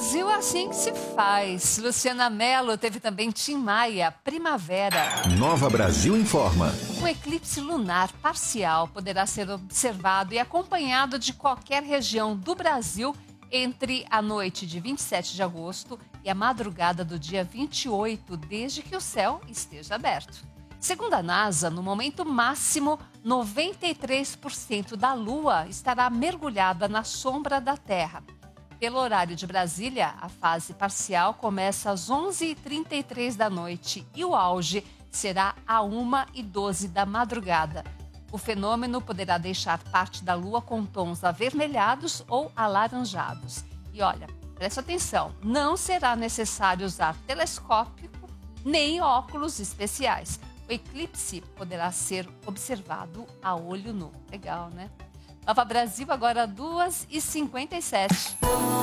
Brasil é assim que se faz. Luciana Mello teve também Tim Maia, Primavera. Nova Brasil informa. Um eclipse lunar parcial poderá ser observado e acompanhado de qualquer região do Brasil entre a noite de 27 de agosto e a madrugada do dia 28, desde que o céu esteja aberto. Segundo a NASA, no momento máximo, 93% da Lua estará mergulhada na sombra da Terra. Pelo horário de Brasília, a fase parcial começa às 11h33 da noite e o auge será às 1h12 da madrugada. O fenômeno poderá deixar parte da Lua com tons avermelhados ou alaranjados. E olha, presta atenção, não será necessário usar telescópio nem óculos especiais. O eclipse poderá ser observado a olho nu. Legal, né? Nova Brasil, agora 2h57.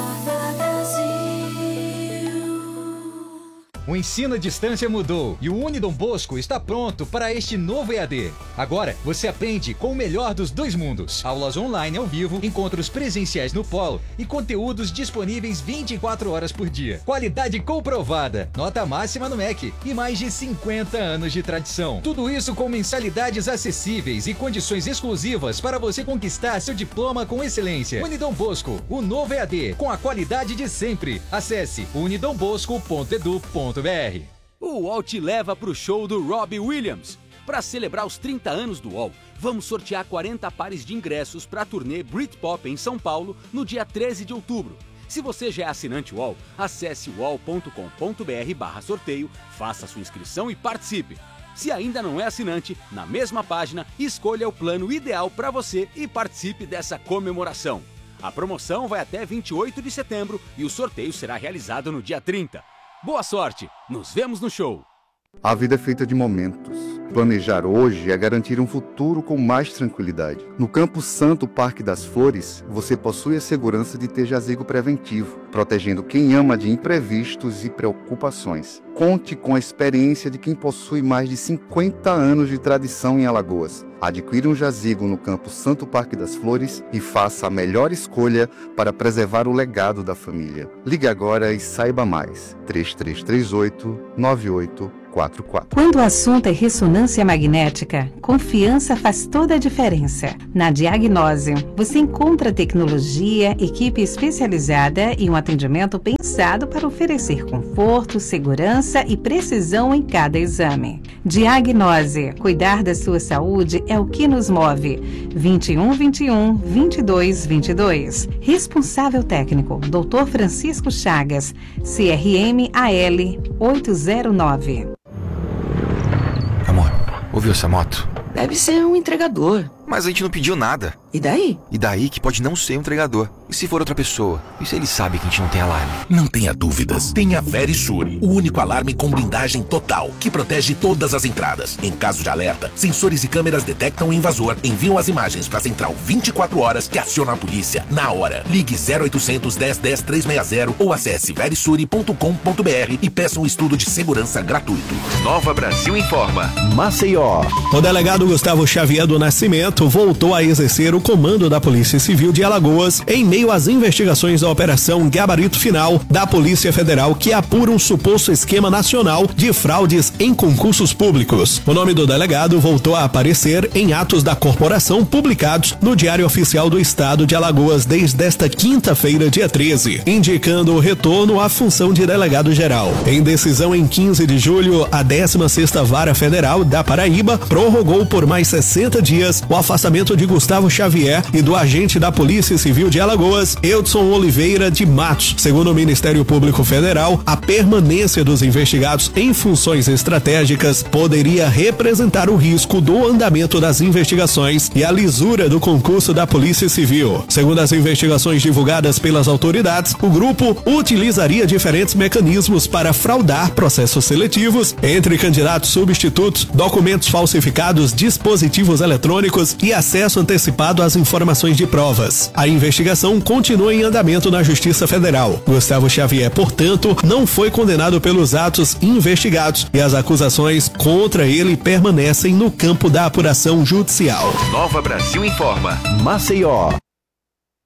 O ensino à distância mudou e o Unidom Bosco está pronto para este novo EAD. Agora, você aprende com o melhor dos dois mundos. Aulas online ao vivo, encontros presenciais no polo e conteúdos disponíveis 24 horas por dia. Qualidade comprovada, nota máxima no MEC e mais de 50 anos de tradição. Tudo isso com mensalidades acessíveis e condições exclusivas para você conquistar seu diploma com excelência. Unidom Bosco, o novo EAD, com a qualidade de sempre. Acesse unidombosco.edu.br. O UOL te leva para o show do Robbie Williams. Para celebrar os 30 anos do UOL, vamos sortear 40 pares de ingressos para a turnê Britpop em São Paulo no dia 13 de outubro. Se você já é assinante UOL, acesse uol.com.br/sorteio, faça sua inscrição e participe. Se ainda não é assinante, na mesma página, escolha o plano ideal para você e participe dessa comemoração. A promoção vai até 28 de setembro e o sorteio será realizado no dia 30. Boa sorte! Nos vemos no show! A vida é feita de momentos. Planejar hoje é garantir um futuro com mais tranquilidade. No Campo Santo Parque das Flores, você possui a segurança de ter jazigo preventivo, protegendo quem ama de imprevistos e preocupações. Conte com a experiência de quem possui mais de 50 anos de tradição em Alagoas. Adquira um jazigo no Campo Santo Parque das Flores e faça a melhor escolha para preservar o legado da família. Ligue agora e saiba mais. 3338-9844. Quando o assunto é ressonância magnética, confiança faz toda a diferença. Na Diagnose, você encontra tecnologia, equipe especializada e um atendimento pensado para oferecer conforto, segurança e precisão em cada exame. Diagnose. Cuidar da sua saúde é o que nos move. 2121-2222. Responsável técnico, Dr. Francisco Chagas, CRM AL 809. Amor, ouviu essa moto? Deve ser um entregador. Mas a gente não pediu nada. E daí? E daí que pode não ser um entregador. E se for outra pessoa? E se ele sabe que a gente não tem alarme? Não tenha dúvidas. Tenha Verisure, o único alarme com blindagem total, que protege todas as entradas. Em caso de alerta, sensores e câmeras detectam o invasor, enviam as imagens para a central 24 horas que aciona a polícia na hora. Ligue 0800 10 10 360 ou acesse verisure.com.br e peça um estudo de segurança gratuito. Nova Brasil informa. Maceió. O delegado Gustavo Xavier do Nascimento voltou a exercer o comando da Polícia Civil de Alagoas em meio às investigações da Operação Gabarito Final da Polícia Federal, que apura um suposto esquema nacional de fraudes em concursos públicos. O nome do delegado voltou a aparecer em atos da corporação publicados no Diário Oficial do Estado de Alagoas desde esta quinta-feira, dia 13, indicando o retorno à função de delegado-geral. Em decisão em 15 de julho, a 16ª Vara Federal da Paraíba prorrogou por mais 60 dias o afastamento de Gustavo Xavier e do agente da Polícia Civil de Alagoas, Eudson Oliveira de Matos. Segundo o Ministério Público Federal, a permanência dos investigados em funções estratégicas poderia representar o risco do andamento das investigações e a lisura do concurso da Polícia Civil. Segundo as investigações divulgadas pelas autoridades, o grupo utilizaria diferentes mecanismos para fraudar processos seletivos entre candidatos substitutos, documentos falsificados, dispositivos eletrônicos e acesso antecipado às informações de provas. A investigação continua em andamento na Justiça Federal. Gustavo Xavier, portanto, não foi condenado pelos atos investigados e as acusações contra ele permanecem no campo da apuração judicial. Nova Brasil informa. Maceió.